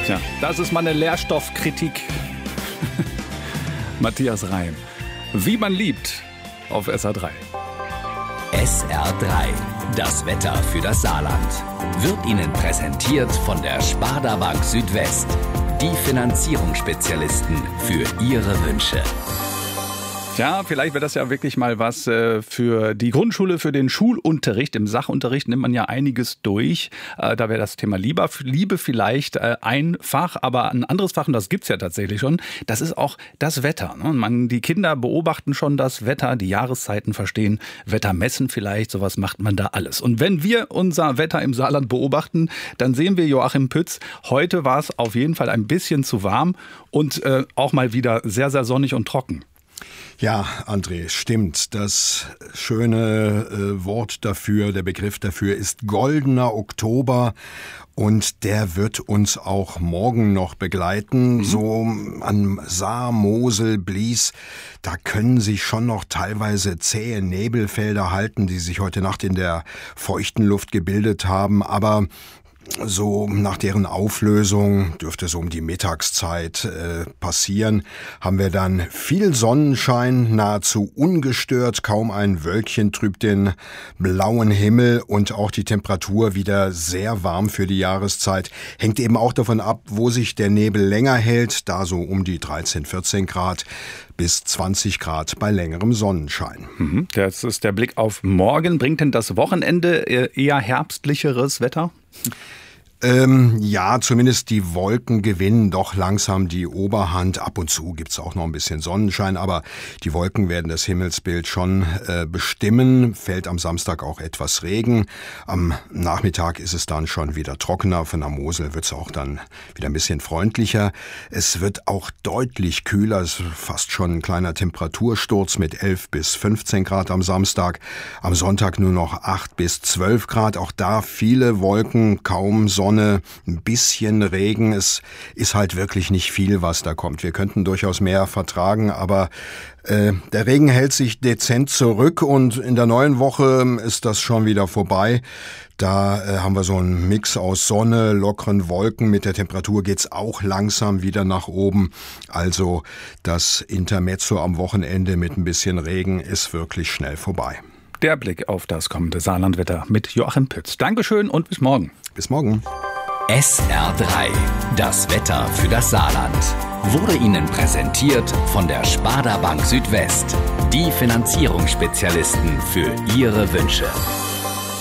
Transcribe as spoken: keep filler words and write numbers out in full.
Tja, das ist mal eine Lehrstoffkritik. Matthias Reim. Wie man liebt auf S R drei. S R drei. Das Wetter für das Saarland. Wird Ihnen präsentiert von der Sparda Bank Südwest. Die Finanzierungsspezialisten für Ihre Wünsche. Tja, vielleicht wäre das ja wirklich mal was äh, für die Grundschule, für den Schulunterricht. Im Sachunterricht nimmt man ja einiges durch. Äh, da wäre das Thema Liebe, Liebe vielleicht äh, ein Fach, aber ein anderes Fach, und das gibt's ja tatsächlich schon, das ist auch das Wetter. Ne? Man, die Kinder beobachten schon das Wetter, die Jahreszeiten verstehen, Wetter messen vielleicht, sowas macht man da alles. Und wenn wir unser Wetter im Saarland beobachten, dann sehen wir Joachim Pütz. Heute war es auf jeden Fall ein bisschen zu warm und äh, auch mal wieder sehr, sehr sonnig und trocken. Ja, André, stimmt. Das schöne äh, Wort dafür, der Begriff dafür ist goldener Oktober. Und der wird uns auch morgen noch begleiten. Mhm. So an Saar, Mosel, Blies, da können sich schon noch teilweise zähe Nebelfelder halten, die sich heute Nacht in der feuchten Luft gebildet haben. Aber so nach deren Auflösung, dürfte so um die Mittagszeit äh, passieren, haben wir dann viel Sonnenschein, nahezu ungestört, kaum ein Wölkchen trübt den blauen Himmel und auch die Temperatur wieder sehr warm für die Jahreszeit. Hängt eben auch davon ab, wo sich der Nebel länger hält, da so um die dreizehn, vierzehn Grad bis zwanzig Grad bei längerem Sonnenschein. Mhm, das ist der Blick auf morgen. Bringt denn das Wochenende eher herbstlicheres Wetter? Ähm, ja, zumindest die Wolken gewinnen doch langsam die Oberhand. Ab und zu gibt's auch noch ein bisschen Sonnenschein, aber die Wolken werden das Himmelsbild schon äh, bestimmen. Fällt am Samstag auch etwas Regen. Am Nachmittag ist es dann schon wieder trockener. Von der Mosel wird's auch dann wieder ein bisschen freundlicher. Es wird auch deutlich kühler. Es ist fast schon ein kleiner Temperatursturz mit elf bis fünfzehn Grad am Samstag. Am Sonntag nur noch acht bis zwölf Grad. Auch da viele Wolken, kaum Sonne. Sonne, ein bisschen Regen, es ist halt wirklich nicht viel, was da kommt. Wir könnten durchaus mehr vertragen, aber äh, der Regen hält sich dezent zurück und in der neuen Woche ist das schon wieder vorbei. Da äh, haben wir so einen Mix aus Sonne, lockeren Wolken. Mit der Temperatur geht's auch langsam wieder nach oben. Also das Intermezzo am Wochenende mit ein bisschen Regen ist wirklich schnell vorbei. Der Blick auf das kommende Saarlandwetter mit Joachim Pütz. Dankeschön und bis morgen. Bis morgen. S R drei. Das Wetter für das Saarland. Wurde Ihnen präsentiert von der Sparda Bank Südwest. Die Finanzierungsspezialisten für Ihre Wünsche.